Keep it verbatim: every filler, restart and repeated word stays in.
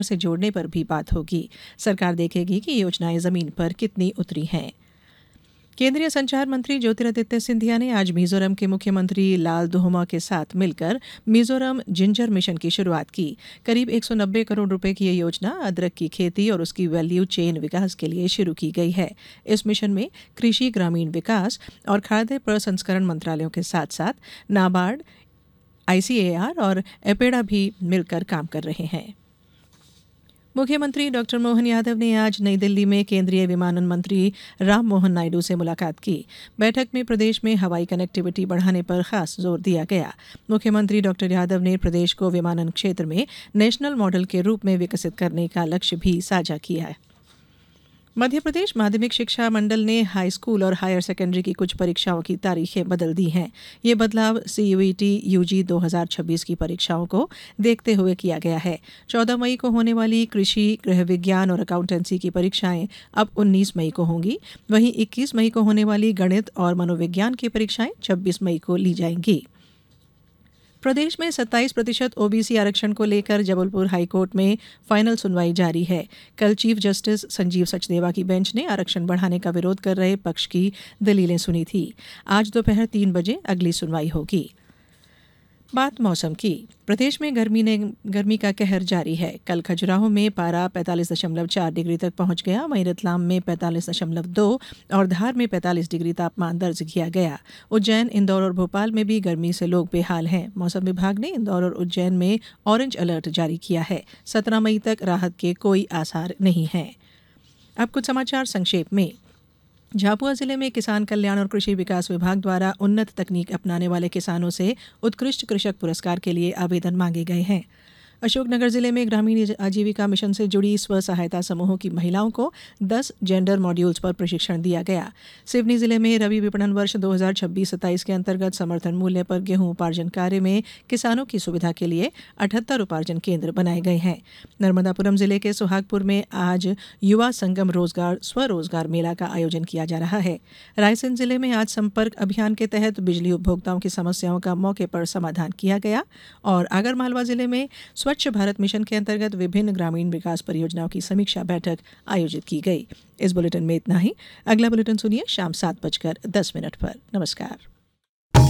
से जोड़ने पर भी बात होगी। सरकार देखेगी कि योजनाएं जमीन पर कितनी उतरी हैं। केंद्रीय संचार मंत्री ज्योतिरादित्य सिंधिया ने आज मिजोरम के मुख्यमंत्री लाल दुहोमा के साथ मिलकर मिजोरम जिंजर मिशन की शुरुआत की। करीब एक सौ नब्बे करोड़ रुपए की ये योजना अदरक की खेती और उसकी वैल्यू चेन विकास के लिए शुरू की गई है। इस मिशन में कृषि, ग्रामीण विकास और खाद्य प्रसंस्करण मंत्रालयों के साथ साथ नाबार्ड, आईसीएआर और एपेडा भी मिलकर काम कर रहे हैं। मुख्यमंत्री डॉक्टर मोहन यादव ने आज नई दिल्ली में केंद्रीय विमानन मंत्री राम मोहन नायडू से मुलाकात की। बैठक में प्रदेश में हवाई कनेक्टिविटी बढ़ाने पर खास जोर दिया गया। मुख्यमंत्री डॉक्टर यादव ने प्रदेश को विमानन क्षेत्र में नेशनल मॉडल के रूप में विकसित करने का लक्ष्य भी साझा किया है। मध्य प्रदेश माध्यमिक शिक्षा मंडल ने हाई स्कूल और हायर सेकेंडरी की कुछ परीक्षाओं की तारीखें बदल दी हैं। ये बदलाव सीयूईटी यूजी दो हज़ार छब्बीस की परीक्षाओं को देखते हुए किया गया है। चौदह मई को होने वाली कृषि, गृह विज्ञान और अकाउंटेंसी की परीक्षाएं अब उन्नीस मई को होंगी। वहीं इक्कीस मई को होने वाली गणित और मनोविज्ञान की परीक्षाएं छब्बीस मई को ली जाएंगी। प्रदेश में सत्ताईस प्रतिशत ओबीसी आरक्षण को लेकर जबलपुर हाईकोर्ट में फाइनल सुनवाई जारी है। कल चीफ जस्टिस संजीव सचदेवा की बेंच ने आरक्षण बढ़ाने का विरोध कर रहे पक्ष की दलीलें सुनी थी। आज दोपहर तीन बजे अगली सुनवाई होगी। बात मौसम की। प्रदेश में गर्मी ने गर्मी का कहर जारी है। कल खजुराहो में पारा पैंतालीस दशमलव चार डिग्री तक पहुंच गया। वहीं रतलाम में पैंतालीस दशमलव दो और धार में पैंतालीस डिग्री तापमान दर्ज किया गया। उज्जैन, इंदौर और भोपाल में भी गर्मी से लोग बेहाल हैं। मौसम विभाग ने इंदौर और उज्जैन में ऑरेंज अलर्ट जारी किया है। सत्रह मई तक राहत के कोई आसार नहीं हैं। अब कुछ समाचार संक्षेप में। झाबुआ जिले में किसान कल्याण और कृषि विकास विभाग द्वारा उन्नत तकनीक अपनाने वाले किसानों से उत्कृष्ट कृषक पुरस्कार के लिए आवेदन मांगे गए हैं। अशोकनगर जिले में ग्रामीण आजीविका मिशन से जुड़ी स्व सहायता समूहों की महिलाओं को दस जेंडर मॉड्यूल्स पर प्रशिक्षण दिया गया। सिवनी जिले में रबी विपणन वर्ष दो हज़ार छब्बीस सत्ताईस के अंतर्गत समर्थन मूल्य पर गेहूं उपार्जन कार्य में किसानों की सुविधा के लिए अठहत्तर उपार्जन केंद्र बनाए गए हैं। नर्मदापुरम जिले के सुहागपुर में आज युवा संगम रोजगार स्वरोजगार मेला का आयोजन किया जा रहा है। रायसेन जिले में आज संपर्क अभियान के तहत बिजली उपभोक्ताओं की समस्याओं का मौके पर समाधान किया गया। और आगरमालवा जिले में स्वच्छ भारत मिशन के अंतर्गत विभिन्न ग्रामीण विकास परियोजनाओं की समीक्षा बैठक आयोजित की गई। इस बुलेटिन में इतना ही। अगला बुलेटिन सुनिए शाम सात बजकर दस मिनट पर। नमस्कार।